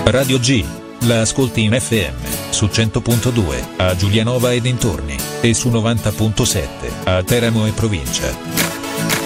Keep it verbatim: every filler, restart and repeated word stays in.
Radio G. La ascolti in F M su cento punto due a Giulianova e dintorni e su novanta punto sette a Teramo e provincia.